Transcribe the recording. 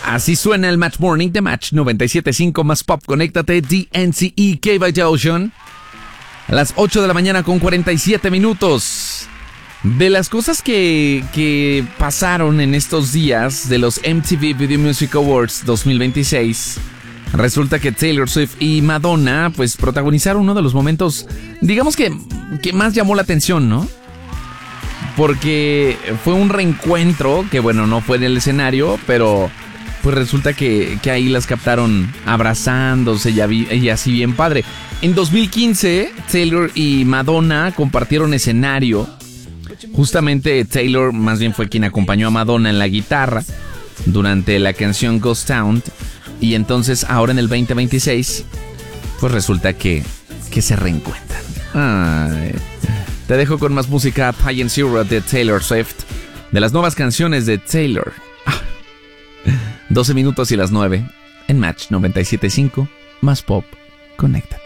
Así suena el Match Morning de Match 97.5 más Pop. Conéctate, DNCE, K by The Ocean. A las 8 de la mañana con 47 minutos. De las cosas que pasaron en estos días de los MTV Video Music Awards 2026, resulta que Taylor Swift y Madonna pues protagonizaron uno de los momentos, digamos que más llamó la atención, ¿no? Porque fue un reencuentro que, bueno, no fue en el escenario, pero pues resulta que ahí las captaron abrazándose y así bien padre. En 2015, Taylor y Madonna compartieron escenario. Justamente Taylor más bien fue quien acompañó a Madonna en la guitarra durante la canción Ghost Town. Y entonces ahora en el 2026, pues resulta que se reencuentran. Ay. Te dejo con más música, High and Zero de Taylor Swift, de las nuevas canciones de Taylor. 12 minutos y las 9 en Match 97.5 más Pop. Conéctate.